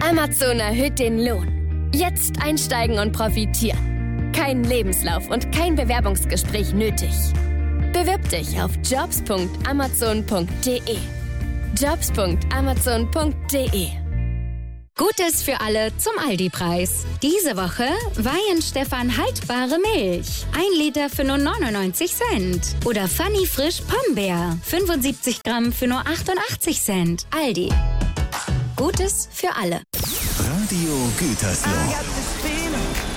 Amazon erhöht den Lohn. Jetzt einsteigen und profitieren. Kein Lebenslauf und kein Bewerbungsgespräch nötig. Bewirb dich auf jobs.amazon.de. jobs.amazon.de. Gutes für alle zum Aldi-Preis. Diese Woche Weihenstephan haltbare Milch. 1 Liter für nur 99 Cent. Oder Funny Frisch Pombeer. 75 Gramm für nur 88 Cent. Aldi. Gutes für alle. Radio Gütersloh.